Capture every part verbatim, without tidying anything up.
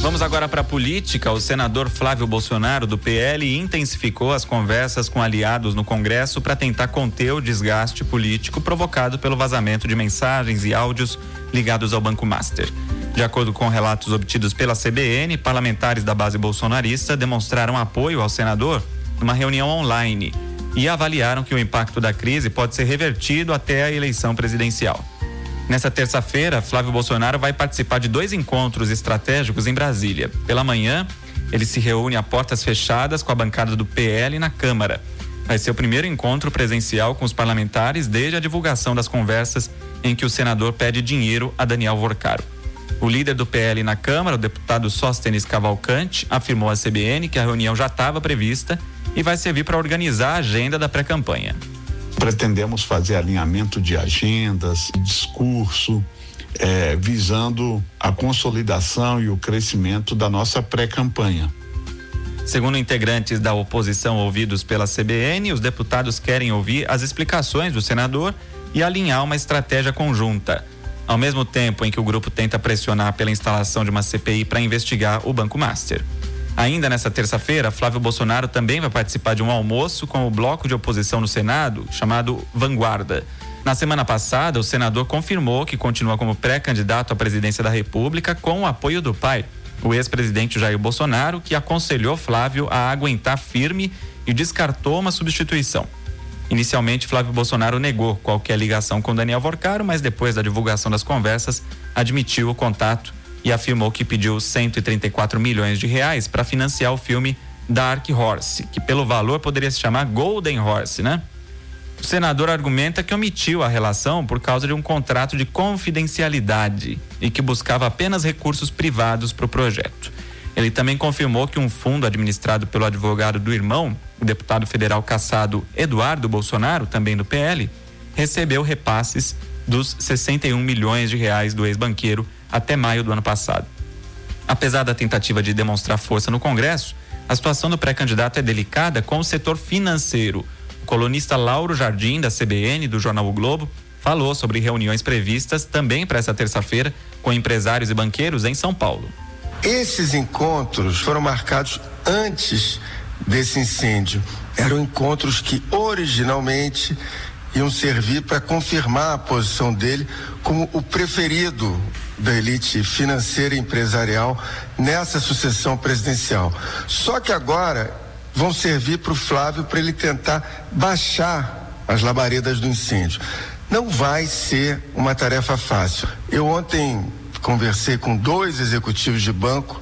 Vamos agora para a política. O senador Flávio Bolsonaro, do P L, intensificou as conversas com aliados no Congresso para tentar conter o desgaste político provocado pelo vazamento de mensagens e áudios ligados ao Banco Master. De acordo com relatos obtidos pela C B N, parlamentares da base bolsonarista demonstraram apoio ao senador numa reunião online e avaliaram que o impacto da crise pode ser revertido até a eleição presidencial. Nessa terça-feira, Flávio Bolsonaro vai participar de dois encontros estratégicos em Brasília. Pela manhã, ele se reúne a portas fechadas com a bancada do P L na Câmara. Vai ser o primeiro encontro presencial com os parlamentares desde a divulgação das conversas em que o senador pede dinheiro a Daniel Worcaro. O líder do P L na Câmara, o deputado Sóstenes Cavalcante, afirmou à C B N que a reunião já estava prevista e vai servir para organizar a agenda da pré-campanha. Pretendemos fazer alinhamento de agendas, discurso, eh, visando a consolidação e o crescimento da nossa pré-campanha. Segundo integrantes da oposição ouvidos pela C B N, os deputados querem ouvir as explicações do senador e alinhar uma estratégia conjunta, ao mesmo tempo em que o grupo tenta pressionar pela instalação de uma C P I para investigar o Banco Master. Ainda nesta terça-feira, Flávio Bolsonaro também vai participar de um almoço com o bloco de oposição no Senado, chamado Vanguarda. Na semana passada, o senador confirmou que continua como pré-candidato à presidência da República com o apoio do pai, o ex-presidente Jair Bolsonaro, que aconselhou Flávio a aguentar firme e descartou uma substituição. Inicialmente, Flávio Bolsonaro negou qualquer ligação com Daniel Worcaro, mas depois da divulgação das conversas, admitiu o contato e afirmou que pediu cento e trinta e quatro milhões de reais para financiar o filme Dark Horse, que pelo valor poderia se chamar Golden Horse, né? O senador argumenta que omitiu a relação por causa de um contrato de confidencialidade e que buscava apenas recursos privados para o projeto. Ele também confirmou que um fundo administrado pelo advogado do irmão, o deputado federal cassado Eduardo Bolsonaro, também do P L, recebeu repasses dos sessenta e um milhões de reais do ex-banqueiro até maio do ano passado. Apesar da tentativa de demonstrar força no Congresso, a situação do pré-candidato é delicada com o setor financeiro. O colunista Lauro Jardim, da C B N, do jornal O Globo, falou sobre reuniões previstas também para essa terça-feira com empresários e banqueiros em São Paulo. Esses encontros foram marcados antes desse incêndio. Eram encontros que originalmente iam servir para confirmar a posição dele como o preferido da elite financeira e empresarial nessa sucessão presidencial. Só que agora vão servir para o Flávio para ele tentar baixar as labaredas do incêndio. Não vai ser uma tarefa fácil. Eu ontem conversei com dois executivos de banco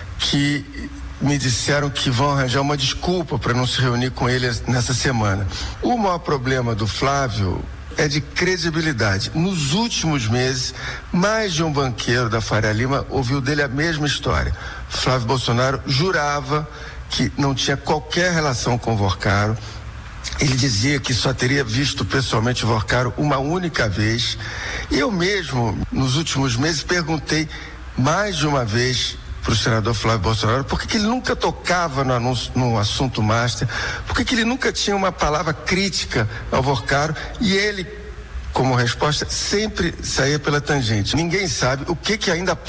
que me disseram que vão arranjar uma desculpa para não se reunir com ele nessa semana. O maior problema do Flávio é de credibilidade. Nos últimos meses, mais de um banqueiro da Faria Lima ouviu dele a mesma história. Flávio Bolsonaro jurava que não tinha qualquer relação com o Worcaro. Ele dizia que só teria visto pessoalmente o Worcaro uma única vez. Eu mesmo, nos últimos meses, perguntei mais de uma vez para o senador Flávio Bolsonaro por que, que ele nunca tocava no, anúncio, no assunto Master, por que, que ele nunca tinha uma palavra crítica ao Worcaro, e ele, como resposta, sempre saía pela tangente. Ninguém sabe o que, que ainda pode